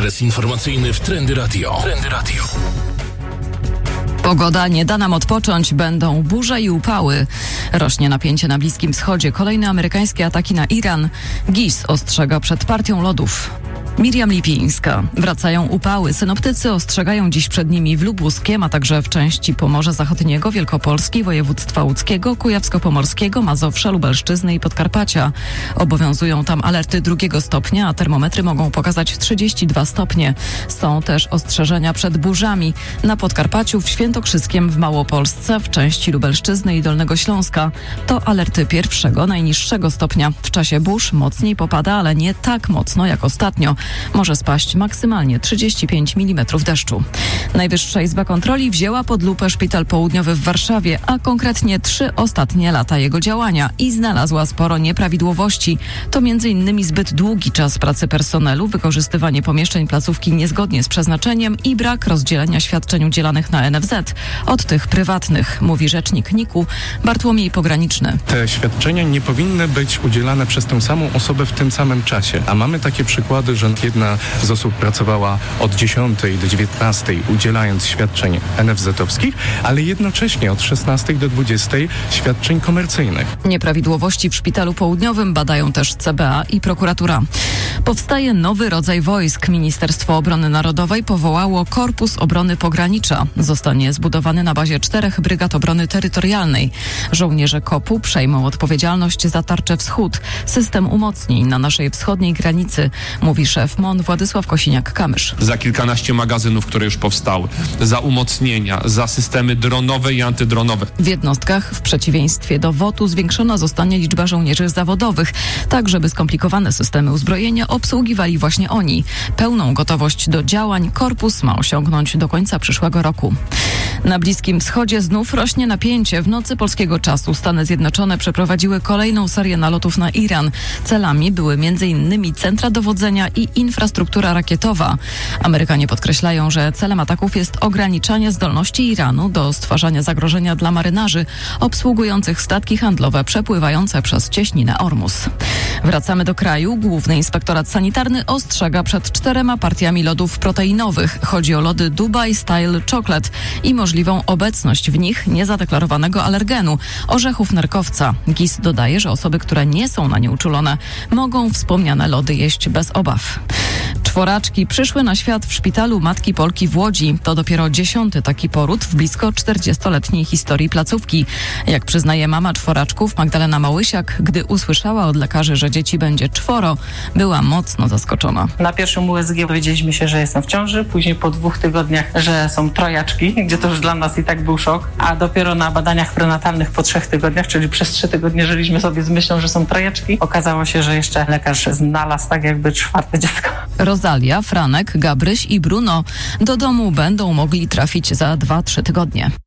Adres informacyjny w Trendy Radio. Pogoda nie da nam odpocząć, będą burze i upały. Rośnie napięcie na Bliskim Wschodzie, kolejne amerykańskie ataki na Iran. GIS ostrzega przed partią lodów. Miriam Lipińska. Wracają upały. Synoptycy ostrzegają dziś przed nimi w Lubuskiem, a także w części Pomorza Zachodniego, Wielkopolski, województwa łódzkiego, kujawsko-pomorskiego, Mazowsza, Lubelszczyzny i Podkarpacia. Obowiązują tam alerty 2 stopnia, a termometry mogą pokazać 32 stopnie. Są też ostrzeżenia przed burzami. Na Podkarpaciu, w Świętokrzyskiem, w Małopolsce, w części Lubelszczyzny i Dolnego Śląska. To alerty 1, najniższego stopnia. W czasie burz mocniej popada, ale nie tak mocno jak ostatnio. Może spaść maksymalnie 35 mm deszczu. Najwyższa Izba Kontroli wzięła pod lupę Szpital Południowy w Warszawie, a konkretnie 3 ostatnie lata jego działania i znalazła sporo nieprawidłowości. To m.in. zbyt długi czas pracy personelu, wykorzystywanie pomieszczeń placówki niezgodnie z przeznaczeniem i brak rozdzielenia świadczeń udzielanych na NFZ od tych prywatnych, mówi rzecznik NIK-u Bartłomiej Pograniczny. Te świadczenia nie powinny być udzielane przez tę samą osobę w tym samym czasie, a mamy takie przykłady, że jedna z osób pracowała od 10 do 19 udzielając świadczeń NFZ-owskich, ale jednocześnie od 16 do 20 świadczeń komercyjnych. Nieprawidłowości w Szpitalu Południowym badają też CBA i prokuratura. Powstaje nowy rodzaj wojsk. Ministerstwo Obrony Narodowej powołało Korpus Obrony Pogranicza. Zostanie zbudowany na bazie 4 brygad obrony terytorialnej. Żołnierze KOP-u przejmą odpowiedzialność za Tarczę Wschód, system umocnień na naszej wschodniej granicy, mówi szef MON Władysław Kosiniak-Kamysz. Za kilkanaście magazynów, które już powstały, za umocnienia, za systemy dronowe i antydronowe. W jednostkach, w przeciwieństwie do WOT-u, zwiększona zostanie liczba żołnierzy zawodowych, tak żeby skomplikowane systemy uzbrojenia obsługiwali właśnie oni. Pełną gotowość do działań korpus ma osiągnąć do końca przyszłego roku. Na Bliskim Wschodzie znów rośnie napięcie. W nocy polskiego czasu Stany Zjednoczone przeprowadziły kolejną serię nalotów na Iran. Celami były m.in. centra dowodzenia i infrastruktura rakietowa. Amerykanie podkreślają, że celem ataków jest ograniczanie zdolności Iranu do stwarzania zagrożenia dla marynarzy obsługujących statki handlowe przepływające przez cieśninę Ormus. Wracamy do kraju. Główny Inspektorat Sanitarny ostrzega przed 4 partiami lodów proteinowych. Chodzi o lody Dubai Style Chocolate i możliwą obecność w nich niezadeklarowanego alergenu, orzechów nerkowca. GIS dodaje, że osoby, które nie są na nie uczulone, mogą wspomniane lody jeść bez obaw. 4 przyszły na świat w szpitalu Matki Polki w Łodzi. To dopiero 10. taki poród w blisko 40-letniej historii placówki. Jak przyznaje mama 4 Magdalena Małysiak, gdy usłyszała od lekarzy, że dzieci będzie 4, była mocno zaskoczona. Na pierwszym USG dowiedzieliśmy się, że jestem w ciąży, później po 2 tygodniach, że są 3, gdzie to już dla nas i tak był szok, a dopiero na badaniach prenatalnych po 3 tygodniach, czyli przez 3 tygodnie żyliśmy sobie z myślą, że są 3, okazało się, że jeszcze lekarz znalazł tak jakby 4 dziecko. Rozalia, Franek, Gabryś i Bruno do domu będą mogli trafić za 2-3 tygodnie.